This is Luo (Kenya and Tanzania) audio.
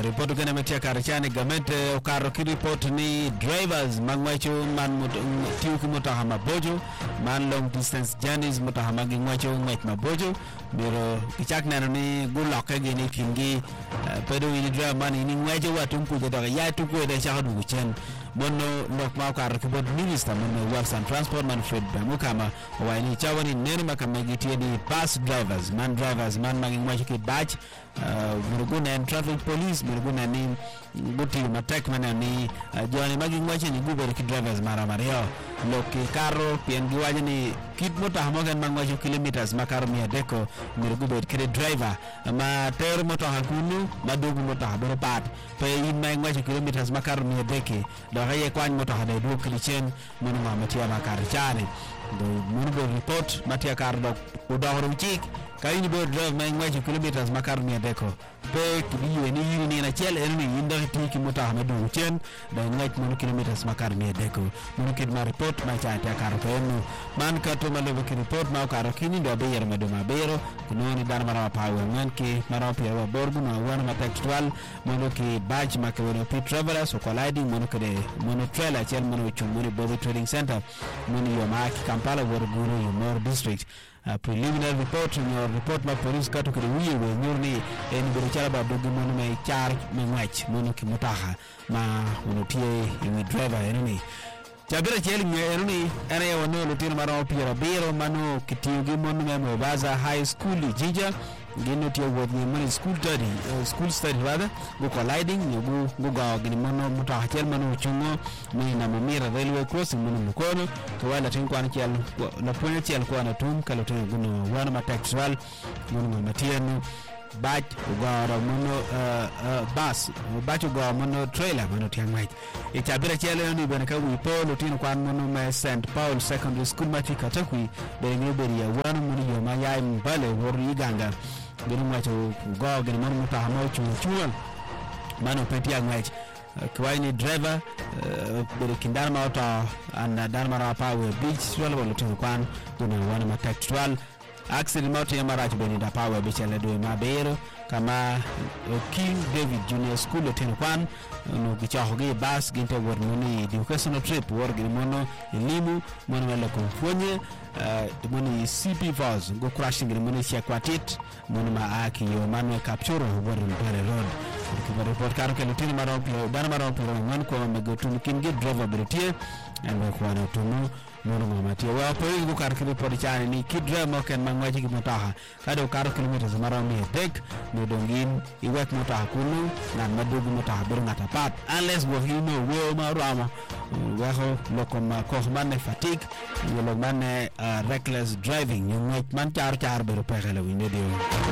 report gana metia karachani gamente ukaro ki report ni drivers mangwacho man tiuki motahama bojo man long distance journeys motahama gingwacho ngwech mabojo biro kichak nano ni guloke gini kingi pero ini driver man ini ngwacho watum kuja doga ya tukwe de shahadu kuchen mono nok ma ukaro ki board minister mono works and transport man Fred Bamukama waini chawani nene makamagiti ni bus drivers man mangwacho ki batch Muruguna and traffic police Muruguna ni buti matek mana ni jwani magi ngwache ni guber ki drivers mara mario loki karo piengi waje ni kit mota hamogan mangwache kilometers makaro mia deko Muruguber ki driver ma ter mota hakunu madugu mota habere pat pe yin mangwache kilometers makaro mia deke do haye kwany mota hade du krichen munu matia makar chane do Muruguber report matia kardo udahoro chik kaini bo drive mangwache kilometers makaro mia deko pe kibiwe ni yini ni na chel enni inda tiki mota hamadu chen da ngaj mon kilometers makar mi deko mon kid ma report ma cha ta karo penu man ka to malo ki report ma karo kini do be yer madu ma bero kuno ni dar mara power man ki mara pe wa borgu ma wana ma textual mon ki badge ma ke wono pit travelers so colliding mon ke de mon trailer chel mon chumuni bobo trading center mon yo ma ki Kampala worguru yo Nor district preliminary report in your report ma police ka to ke wiwe nyurni en bi chala ba dogu mon mai charge me match mon ki mutaha ma mon tie in driver enemy jabira cheli me enemy ana ya wono lutin mara pira biro mano kitiugi mon me Mombasa high school jinja gino tie wod ni mon school study rather go colliding go ga gini mon mutaha chel mano chungo ni na mamira railway crossing mon mukono to wala tin kwan chel na point chel kwan tum kalo tin guno wana ma textual mon matiano batch ugara mono bus batch ugara mono trailer mono tiangwait itabira chele ni bana ka wi polo tin kwan mono ma St Paul secondary school machi katakwi be ngiberi ya wana mono yo mayai mbale wori ganga gini macho ugara gini mono mutahamo chuchuan mano peti angwait kwaini driver bere kindar ma auto and dar mara power beach wala wala tin kwan kuna wana ma textual accident mauti ya marachi beni da power bichele do mabero kama King David Junior School teno kwan no gichaho ge bus ginte wornoni educational trip worgi mono elimu mono wala konfonye mono CP Falls go crashing mono sia kwatit mono ma aki yo manu capture worn bare road ki report karo ke lutini maro pio dana maro pio ngon ko me go to kin get driver britie and ko ana tuno mono mamati wa po go kar ki report chani ni kidra mo ken mangwaji ki motaha kado karo kilometers maro mi tek no dongin iwek motaha kunu na madugu motaha ber ngata pat unless go hino we ma rama wa ho lokoma ko man fatigue yo man reckless driving yo man char ber pegala wi ne dio